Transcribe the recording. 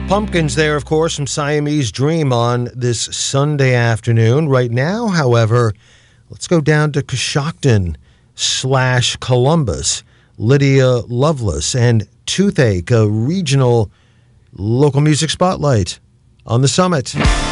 Pumpkins there, of course, from Siamese Dream on this Sunday afternoon. Right now, however, let's go down to Coshocton/Columbus. Lydia Loveless and Toothache, a regional local music spotlight on the Summit.